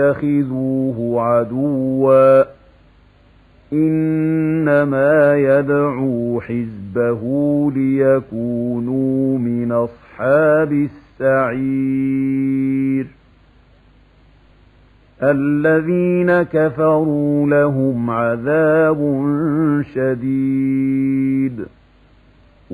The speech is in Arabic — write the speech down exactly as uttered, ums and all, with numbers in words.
اتخذوه عدوا إنما يدعو حزبه ليكونوا من أصحاب السعير الذين كفروا لهم عذاب شديد